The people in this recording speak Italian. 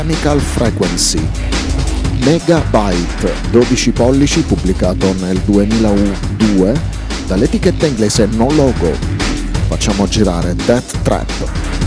Mechanical Frequency, Megabyte, 12 pollici, pubblicato nel 2002 dall'etichetta inglese No Logo. Facciamo girare Death Trap.